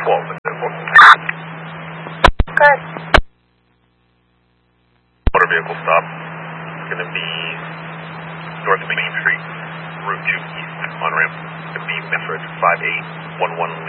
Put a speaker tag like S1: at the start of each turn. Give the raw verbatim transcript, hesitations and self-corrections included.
S1: twelve at ten four.
S2: Good.
S1: Motor vehicle stop. It's going to be North Main Street, Route two East on ramp. It's going to be Metro five eight one one.